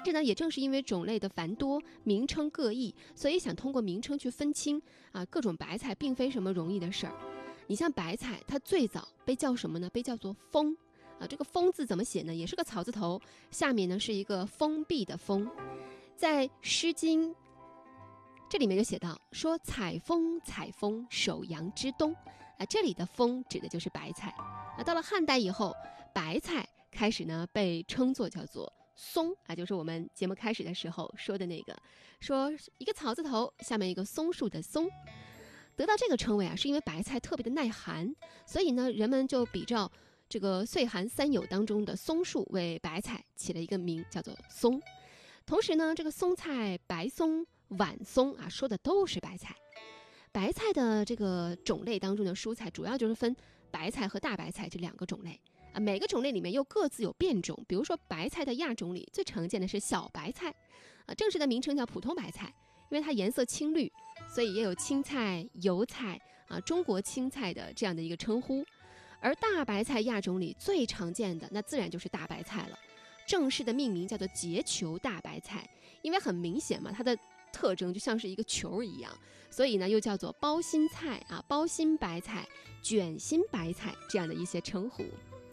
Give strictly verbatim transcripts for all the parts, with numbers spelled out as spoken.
这呢，也正是因为种类的繁多，名称各异，所以想通过名称去分清啊各种白菜，并非什么容易的事儿。你像白菜，它最早被叫什么呢？被叫做蜂啊。这个蜂字怎么写呢？也是个草字头，下面呢是一个封闭的封。在《诗经》这里面就写到说：“采风，采风，首阳之东。”啊，这里的风指的就是白菜。啊，到了汉代以后，白菜开始呢被称作叫做松啊，就是我们节目开始的时候说的那个，说一个草字头下面一个松树的松。得到这个称谓啊，是因为白菜特别的耐寒，所以呢，人们就比照这个岁寒三友当中的松树，为白菜起了一个名，叫做松。同时呢，这个松菜、白松、晚松啊，说的都是白菜。白菜的这个种类当中的蔬菜，主要就是分白菜和大白菜这两个种类啊，每个种类里面又各自有变种。比如说白菜的亚种里最常见的是小白菜啊，正式的名称叫普通白菜，因为它颜色青绿，所以也有青菜、油菜啊、中国青菜的这样的一个称呼。而大白菜亚种里最常见的，那自然就是大白菜了。正式的命名叫做结球大白菜，因为很明显嘛，它的特征就像是一个球一样，所以呢又叫做包心菜啊、包心白菜、卷心白菜这样的一些称呼。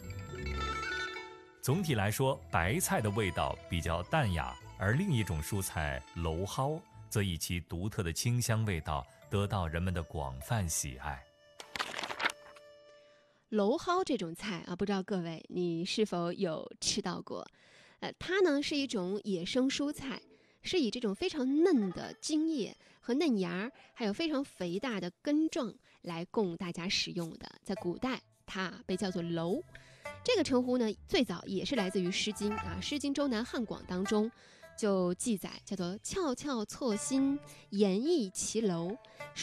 总体来说，白菜的味道比较淡雅，而另一种蔬菜蒌蒿则以其独特的清香味道得到人们的广泛喜爱。 蒌蒿这种菜啊，不知道各位你是否有吃到过？呃，它呢是一种野生蔬菜，是以这种非常嫩的茎叶和嫩芽，还有非常肥大的根状来供大家使用的。在古代，它被叫做蒌。这个称呼呢，最早也是来自于《诗经》啊，《诗经·周南汉广》当中就记载，叫做“翘翘错薪，言意其蒌”。